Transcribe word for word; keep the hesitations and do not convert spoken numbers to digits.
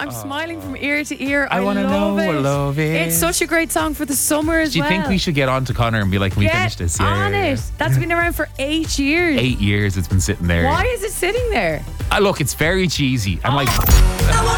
I'm smiling from ear to ear. I I, wanna love know it. what love is. It's such a great song for the summer as Do you well. think we should get on to Connor and be like, can we Get finish this? Yeah, on yeah, yeah. it. That's been around for eight years. Eight years it's been sitting there. Why is it sitting there? Ah, look, it's very cheesy. I'm like...